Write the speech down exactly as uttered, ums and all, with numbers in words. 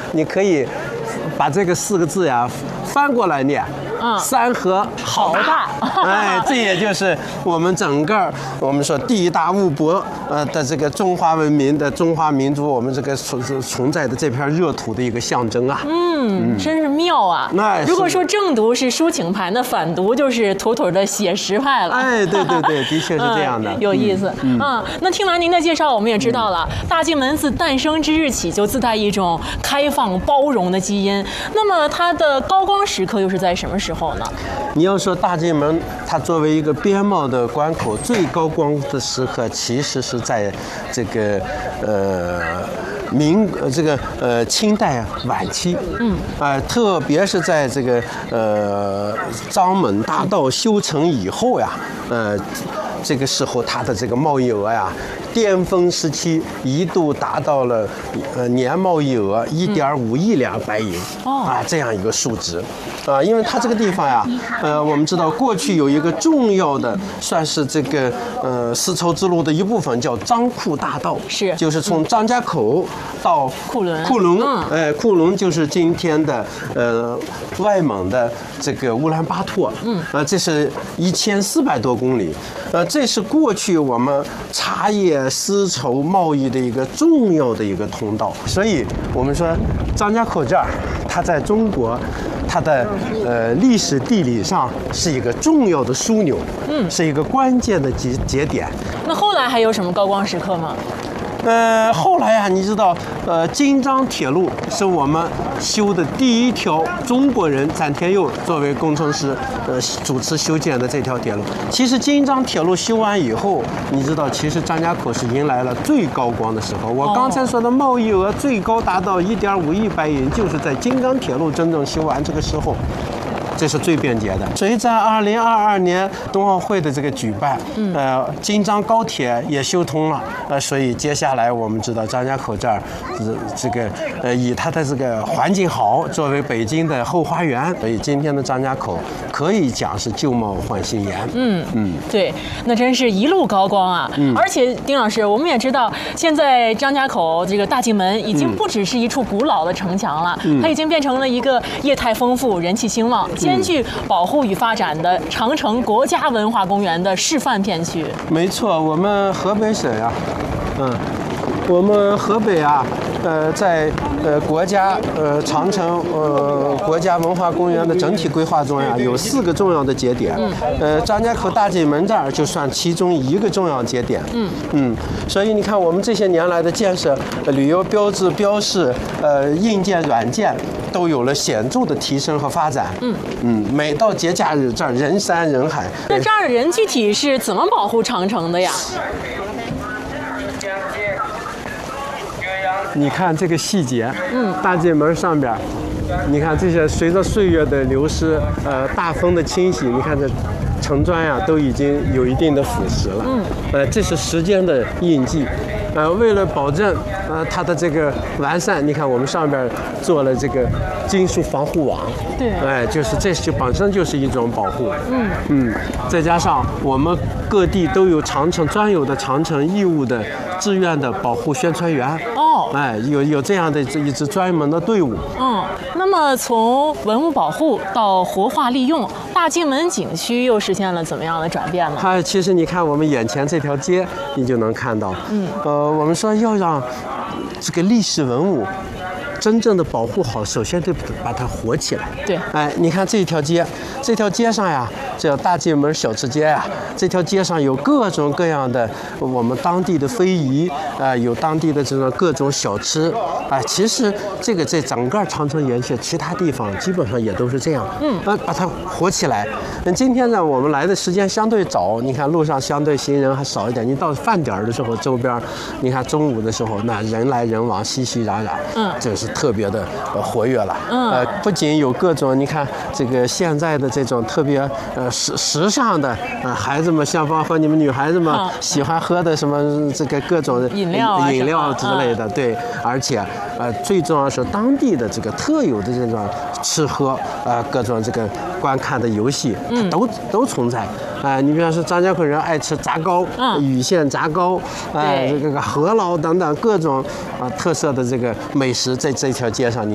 你可以把这个四个字呀翻过来念。嗯，山河好大，哎，这也就是我们整个我们说地大物博呃的这个中华文明的中华民族，我们这个存存在的这片热土的一个象征啊。 嗯，嗯真是妙啊！那如果说正读是抒情派，那反读就是妥妥的写实派了。 哎，对对对，的确是这样的， 嗯、有意思。嗯，嗯那听完您的介绍，我们也知道了，嗯、大晋门自诞生之日起就自带一种开放包容的基因。那么它的高光时刻又是在什么时候呢？ 你要说大晋门，它作为一个边贸的关口，最高光的时刻，其实是在这个呃明呃这个呃清代晚期，嗯，啊、呃，特别是在这个呃张门大道修成以后呀，呃。这个时候，它的这个贸易额呀，巅峰时期一度达到了呃年贸易额一点五亿两白银啊这样一个数值啊，因为它这个地方呀，呃，我们知道过去有一个重要的，算是这个呃丝绸之路的一部分，叫张库大道， 是， 就是从张家口到库伦， 库伦，哎，库伦就是今天的呃外蒙的这个乌兰巴托，嗯，啊，这是一千四百多公里，呃。这是过去我们茶叶、丝绸贸易的一个重要的一个通道，所以我们说张家口这儿，它在中国，它的呃历史地理上是一个重要的枢纽，嗯，是一个关键的节节点。 那后来还有什么高光时刻吗？ 呃，后来啊，你知道，呃，京张铁路是我们修的第一条中国人展天佑作为工程师，呃，主持修建的这条铁路。其实京张铁路修完以后，你知道，其实张家口是迎来了最高光的时候。我刚才说的贸易额最高达到一点五亿白银，就是在京张铁路真正修完这个时候。这是最便捷的。随着二零二二年冬奥会的这个举办，呃，京张高铁也修通了，呃，所以接下来我们知道张家口这儿，这个呃以它的这个环境好，作为北京的后花园，所以今天的张家口可以讲是旧貌换新颜。 嗯嗯，对，那真是一路高光啊！嗯，而且丁老师，我们也知道，现在张家口这个大晋门已经不只是一处古老的城墙了，嗯、它已经变成了一个业态丰富、人气兴旺。兼具保护与发展的长城国家文化公园的示范片区。 没错，我们河北省啊，嗯，我们河北啊，呃，在呃国家呃长城呃国家文化公园的整体规划中呀，有四个重要的节点。嗯。呃，张家口大晋门这儿就算其中一个重要节点。嗯嗯，所以你看，我们这些年来的建设，呃、旅游标志、标识，呃，硬件、软件。都有了显著的提升和发展。嗯嗯，每到节假日，这儿人山人海。 那这儿的人具体是怎么保护长城的呀？ 你看这个细节，嗯，大晋门上边，你看这些随着岁月的流失，呃，大风的侵袭，你看这城砖呀、啊、都已经有一定的腐蚀了。嗯，呃，这是时间的印记。呃，为了保证呃它的这个完善，你看我们上边做了这个金属防护网， 对， 哎，就是这就本身就是一种保护，嗯嗯，再加上我们各地都有长城专有的长城义务的志愿的保护宣传员，哦，哎，有有这样的一支专门的队伍， 嗯，那么从文物保护到活化利用，大晋门景区又实现了怎么样的转变呢？ 它其实你看我们眼前这条街，你就能看到，嗯，呃。我们说要让这个历史文物真正的保护好，首先得把它活起来。 对， 哎，你看这条街，这条街上呀，叫大晋门小吃街呀，这条街上有各种各样的我们当地的非遗，啊、呃，有当地的这种各种小吃，啊、呃，其实这个在整个长城沿线其他地方基本上也都是这样，嗯，啊，把它活起来。那今天呢，我们来的时间相对早，你看路上相对行人还少一点，你到饭点的时候，周边，你看中午的时候，那人来人往，熙熙攘攘，嗯，这是特别的呃活跃了，嗯，呃，不仅有各种你看这个现在的这种特别呃时时尚的呃孩子们，像包括你们女孩子们喜欢喝的什么这个各种饮料啊饮料之类的，对，而且呃最重要是当地的这个特有的这种吃喝呃各种这个观看的游戏，嗯，都都存在。啊、呃，你比方说张家口人爱吃炸糕，嗯，禹县炸糕，哎、呃，这个饸饹等等各种啊、呃、特色的这个美食，在这条街上你